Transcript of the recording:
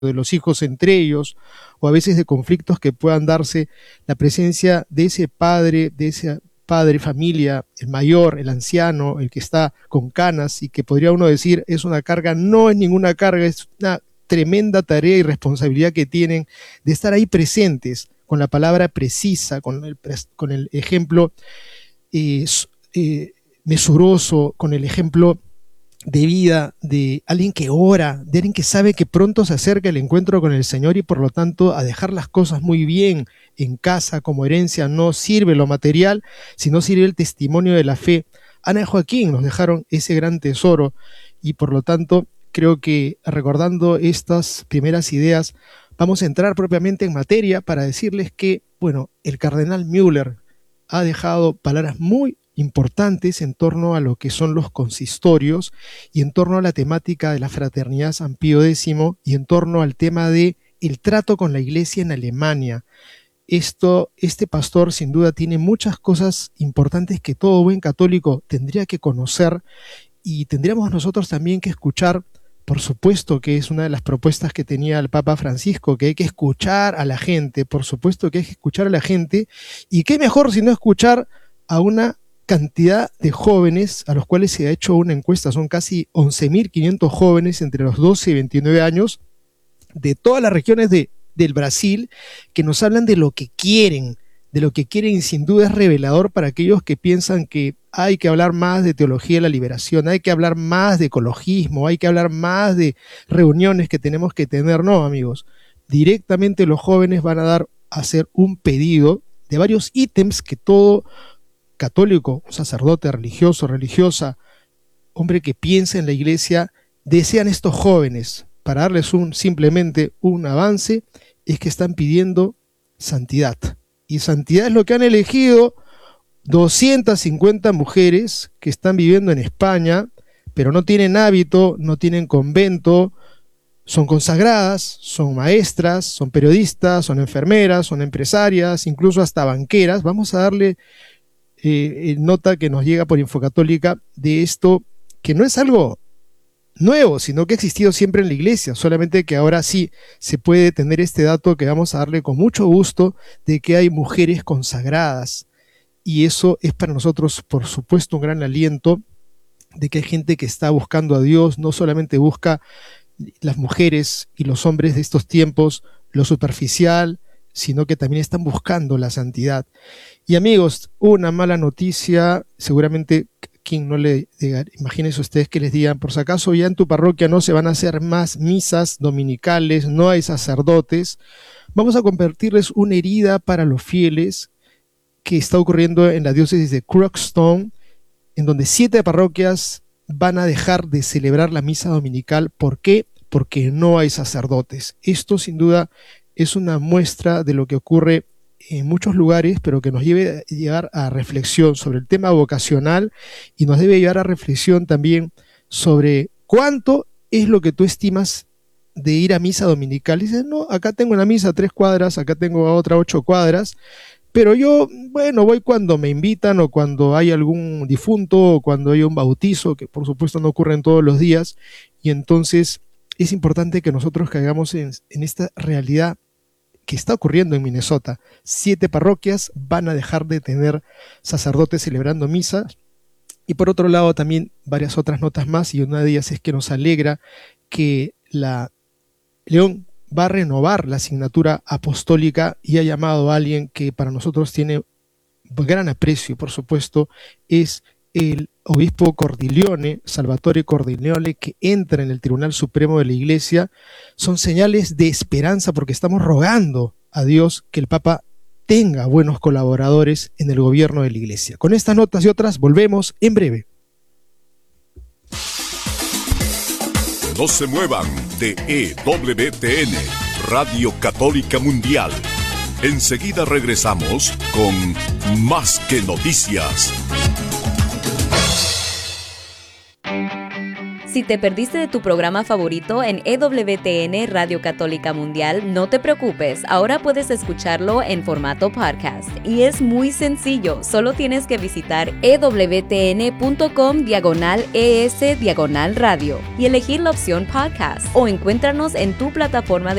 de los hijos entre ellos, o a veces de conflictos que puedan darse, la presencia de ese padre, familia, el mayor, el anciano, el que está con canas y que podría uno decir es una carga, no es ninguna carga, es una tremenda tarea y responsabilidad que tienen de estar ahí presentes, con la palabra precisa, con el ejemplo mesuroso, con el ejemplo de vida, de alguien que ora, de alguien que sabe que pronto se acerca el encuentro con el Señor y por lo tanto a dejar las cosas muy bien en casa como herencia. No sirve lo material, sino sirve el testimonio de la fe. Ana y Joaquín nos dejaron ese gran tesoro y por lo tanto creo que recordando estas primeras ideas vamos a entrar propiamente en materia para decirles que, bueno, el cardenal Müller ha dejado palabras muy importantes en torno a lo que son los consistorios y en torno a la temática de la fraternidad San Pío X y en torno al tema de el trato con la iglesia en Alemania. Este pastor sin duda tiene muchas cosas importantes que todo buen católico tendría que conocer y tendríamos nosotros también que escuchar. Por supuesto que es una de las propuestas que tenía el Papa Francisco, que hay que escuchar a la gente, por supuesto que hay que escuchar a la gente, y qué mejor si no escuchar a una cantidad de jóvenes a los cuales se ha hecho una encuesta, son casi 11.500 jóvenes entre los 12 y 29 años, de todas las regiones del Brasil, que nos hablan de lo que quieren, y sin duda es revelador para aquellos que piensan que hay que hablar más de teología de la liberación, hay que hablar más de ecologismo, hay que hablar más de reuniones que tenemos que tener. No, amigos, directamente los jóvenes van a hacer un pedido de varios ítems que todo católico, un sacerdote religioso, religiosa, hombre que piensa en la iglesia, desean estos jóvenes. Para darles simplemente un avance, es que están pidiendo santidad. Y santidad es lo que han elegido 250 mujeres que están viviendo en España, pero no tienen hábito, no tienen convento, son consagradas, son maestras, son periodistas, son enfermeras, son empresarias, incluso hasta banqueras. Vamos a darle nota que nos llega por Infocatólica de esto, que no es algo nuevo, sino que ha existido siempre en la iglesia, solamente que ahora sí se puede tener este dato que vamos a darle con mucho gusto de que hay mujeres consagradas y eso es para nosotros por supuesto un gran aliento de que hay gente que está buscando a Dios, no solamente busca las mujeres y los hombres de estos tiempos lo superficial, sino que también están buscando la santidad. Y amigos, una mala noticia, seguramente quien no le diga, imagínense ustedes que les digan, por si acaso ya en tu parroquia no se van a hacer más misas dominicales, no hay sacerdotes, vamos a convertirles una herida para los fieles que está ocurriendo en la diócesis de Crockston, en donde 7 parroquias van a dejar de celebrar la misa dominical. ¿Por qué? Porque no hay sacerdotes. Esto sin duda es una muestra de lo que ocurre en muchos lugares, pero que nos debe llevar a reflexión sobre el tema vocacional y nos debe llevar a reflexión también sobre cuánto es lo que tú estimas de ir a misa dominical. Y dices, no, acá tengo una misa a 3 cuadras, acá tengo a otra 8 cuadras, pero yo, bueno, voy cuando me invitan o cuando hay algún difunto o cuando hay un bautizo, que por supuesto no ocurren todos los días, y entonces es importante que nosotros caigamos en esta realidad que está ocurriendo en Minnesota. 7 parroquias van a dejar de tener sacerdotes celebrando misas y por otro lado también varias otras notas más, y una de ellas es que nos alegra que la León va a renovar la asignatura apostólica y ha llamado a alguien que para nosotros tiene gran aprecio, por supuesto, es el obispo Cordileone, Salvatore Cordileone, que entra en el Tribunal Supremo de la Iglesia. Son señales de esperanza porque estamos rogando a Dios que el Papa tenga buenos colaboradores en el gobierno de la Iglesia. Con estas notas y otras volvemos en breve. No se muevan de EWTN, Radio Católica Mundial. Enseguida regresamos con Más que Noticias. Si te perdiste de tu programa favorito en EWTN Radio Católica Mundial, no te preocupes, ahora puedes escucharlo en formato podcast. Y es muy sencillo, solo tienes que visitar ewtn.com/ES/radio y elegir la opción podcast, o encuéntranos en tu plataforma de